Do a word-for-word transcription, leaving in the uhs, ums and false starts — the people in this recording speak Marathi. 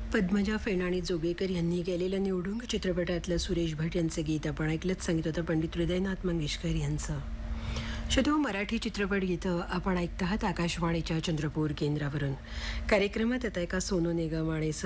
पद्मजा फेणाणी जोगेकर यांनी केलेलं निवडुंग चित्रपटातलं सुरेश भट यांचं गीत आपण ऐकलंच. संगीत होतं पंडित हृदयनाथ मंगेशकर यांचं. शतो मराठी चित्रपट गीतं आपण ऐकत आहात आकाशवाणीच्या चंद्रपूर केंद्रावरून. कार्यक्रमात आता एका सोनू निगम आणि